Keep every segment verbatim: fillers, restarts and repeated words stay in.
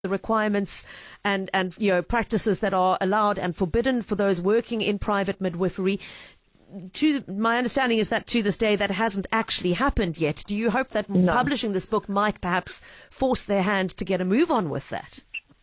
the requirements and, and, you know, practices that are allowed and forbidden for those working in private midwifery. To my understanding is that to this day that hasn't actually happened yet. Do you hope that No. publishing this book might perhaps force their hand to get a move on with that?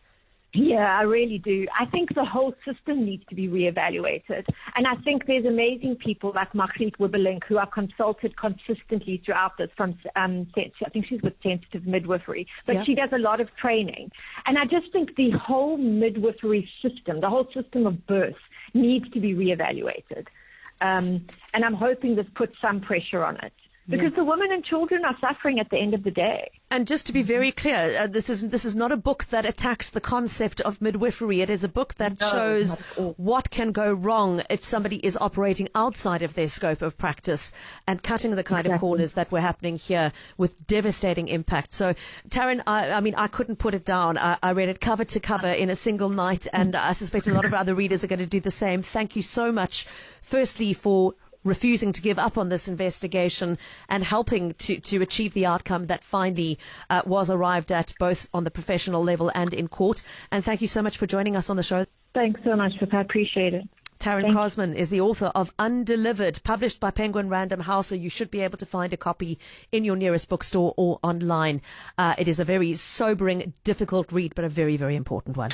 Yeah, I really do. I think the whole system needs to be reevaluated. And I think there's amazing people like Margriet Wibbelink who are consulted consistently throughout this from, um, I think she's with Sensitive Midwifery, but Yeah. she does a lot of training. And I just think the whole midwifery system, the whole system of birth needs to be reevaluated. Um, and I'm hoping this puts some pressure on it. Because the women and children are suffering at the end of the day. And just to be very clear, uh, this is this is not a book that attacks the concept of midwifery. It is a book that No, shows not at all. what can go wrong if somebody is operating outside of their scope of practice and cutting the kind of Exactly. corners that were happening here with devastating impact. So, Taryn, I, I mean, I couldn't put it down. I, I read it cover to cover in a single night, and I suspect a lot of other readers are going to do the same. Thank you so much, firstly, for refusing to give up on this investigation and helping to, to achieve the outcome that finally uh, was arrived at, both on the professional level and in court. And thank you so much for joining us on the show. Thanks so much, Pippa. I appreciate it. Taryn Thank Crosman is the author of Undelivered, published by Penguin Random House, so you should be able to find a copy in your nearest bookstore or online. Uh, it is a very sobering, difficult read, but a very, very important one.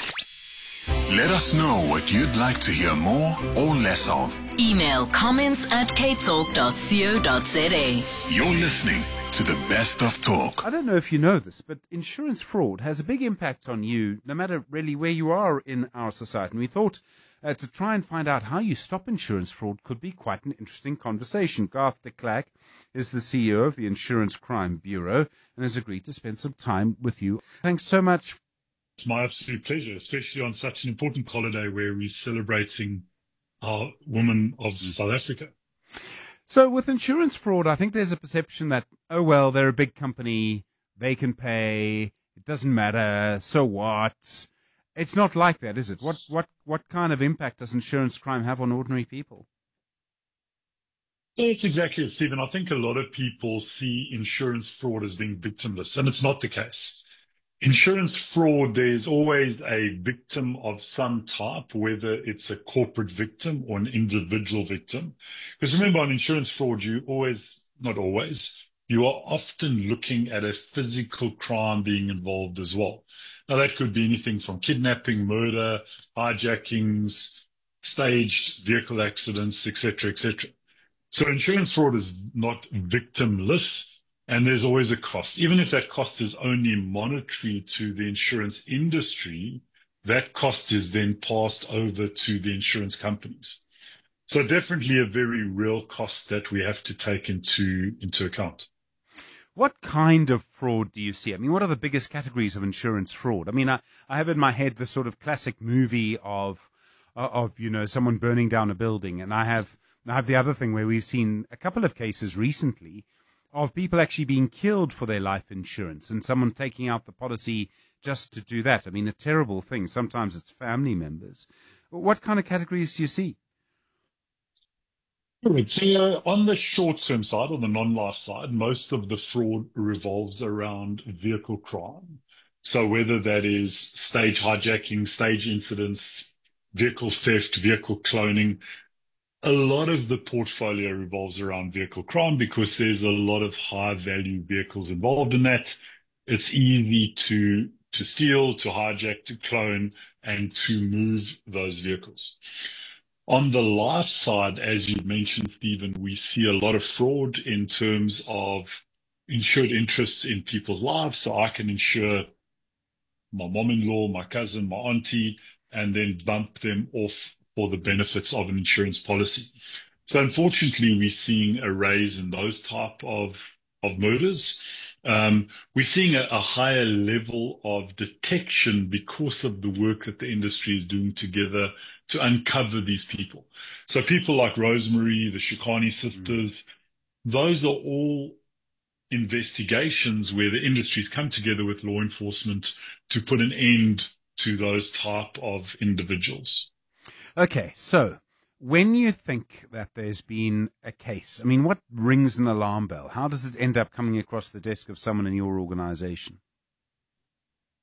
Let us know what you'd like to hear more or less of. Email comments at ktalk dot co dot za. You're listening to the best of talk. I don't know if you know this, but insurance fraud has a big impact on you, no matter really where you are in our society. And we thought uh, to try and find out how you stop insurance fraud could be quite an interesting conversation. Garth de Klerk is the C E O of the Insurance Crime Bureau and has agreed to spend some time with you. Thanks so much. It's my absolute pleasure, especially on such an important holiday where we're celebrating our women of South Africa. So with insurance fraud, I think there's a perception that, oh, well, they're a big company, they can pay, it doesn't matter, so what? It's not like that, is it? What, what, what kind of impact does insurance crime have on ordinary people? It's exactly it, Stephen. I think a lot of people see insurance fraud as being victimless, and it's not the case. Insurance fraud, there's always a victim of some type, whether it's a corporate victim or an individual victim. Because remember, on insurance fraud, you always, not always, you are often looking at a physical crime being involved as well. Now, that could be anything from kidnapping, murder, hijackings, staged vehicle accidents, et cetera, et cetera. So insurance fraud is not victimless. And there's always a cost. Even if that cost is only monetary to the insurance industry, that cost is then passed over to the insurance companies. So definitely a very real cost that we have to take into, into account. What kind of fraud do you see? I mean, what are the biggest categories of insurance fraud? I mean, I, I have in my head the sort of classic movie of, of, you know, someone burning down a building. And I have, I have the other thing where we've seen a couple of cases recently of people actually being killed for their life insurance and someone taking out the policy just to do that. I mean, a terrible thing. Sometimes it's family members. What kind of categories do you see? So on the short-term side, on the non-life side, most of the fraud revolves around vehicle crime. So whether that is stage hijacking, stage incidents, vehicle theft, vehicle cloning, a lot of the portfolio revolves around vehicle crime because there's a lot of high-value vehicles involved in that. It's easy to to steal, to hijack, to clone, and to move those vehicles. On the life side, as you mentioned, Stephen, we see a lot of fraud in terms of insured interests in people's lives. So I can insure my mom-in-law, my cousin, my auntie, and then bump them off for the benefits of an insurance policy. So unfortunately, we're seeing a rise in those type of, of murders. Um, we're seeing a, a higher level of detection because of the work that the industry is doing together to uncover these people. So people like Rosemary, the Shikani sisters, mm. those are all investigations where the industries come together with law enforcement to put an end to those type of individuals. Okay, so when you think that there's been a case, I mean, what rings an alarm bell? How does it end up coming across the desk of someone in your organization?